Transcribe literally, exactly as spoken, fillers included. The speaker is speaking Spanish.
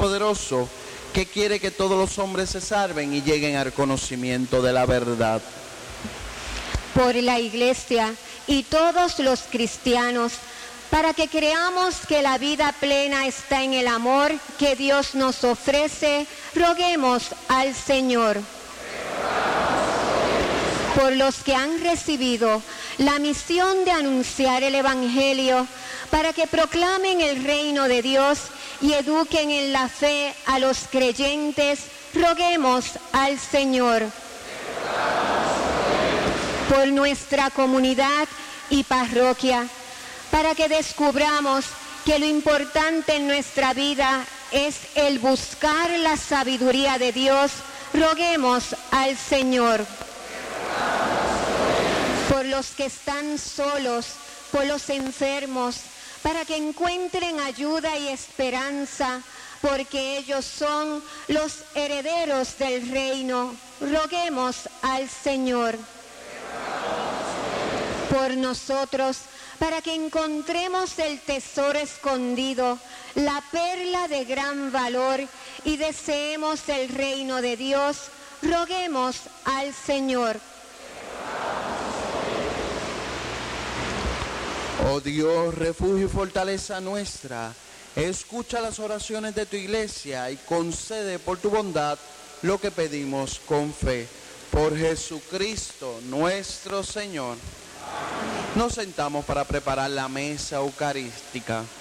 Todopoderoso, que quiere que todos los hombres se salven y lleguen al conocimiento de la verdad. Por la Iglesia y todos los cristianos, para que creamos que la vida plena está en el amor que Dios nos ofrece, roguemos al Señor. Por los que han recibido la misión de anunciar el Evangelio, para que proclamen el reino de Dios y eduquen en la fe a los creyentes, roguemos al Señor. Por nuestra comunidad y parroquia, para que descubramos que lo importante en nuestra vida es el buscar la sabiduría de Dios, roguemos al Señor. Por los que están solos, por los enfermos, para que encuentren ayuda y esperanza, porque ellos son los herederos del reino, roguemos al Señor. Por nosotros, para que encontremos el tesoro escondido, la perla de gran valor, y deseemos el reino de Dios, roguemos al Señor. Oh Dios, refugio y fortaleza nuestra, escucha las oraciones de tu Iglesia y concede por tu bondad lo que pedimos con fe. Por Jesucristo nuestro Señor. Nos sentamos para preparar la mesa eucarística.